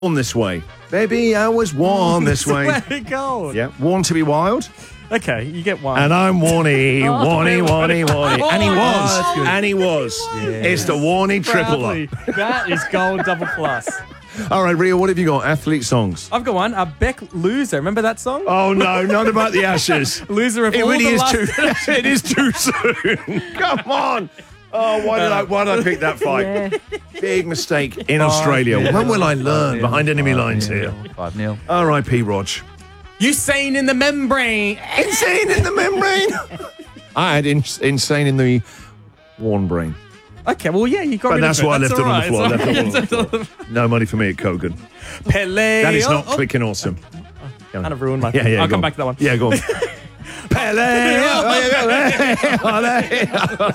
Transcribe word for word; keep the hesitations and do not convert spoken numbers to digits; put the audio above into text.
Born this way. Baby, I was born this way. Where it goes? Yeah, Born to be Wild. Okay, you get one. And I'm Warnie, Oh, Warnie, Warnie, Warnie. And he Oh, was. that's good. And he was. It's the Warnie triple Proudly. up. That is gold double plus. All right, Rio, what have you got? Athlete songs. I've got one. A Beck Loser. Remember that song? Oh, no, not about the Ashes. Loser of It all really the is last too. It is too soon. Come on. Oh, why did I? Why did I pick that fight? Big mistake in Australia. When will I learn? Behind enemy lines here. five nil. R I P Rog. Usain in the membrane. Insane in the membrane. I had in, insane in the worn brain. Okay, well, yeah, you got But rid that's of it. why I left That's it on the floor. all Left right. it on the floor. No money for me at Kogan. Pele. That is not Oh, oh, clicking awesome. kind of ruined my. Yeah, yeah. I'll go come on. back to that one. Yeah, go on. Pele.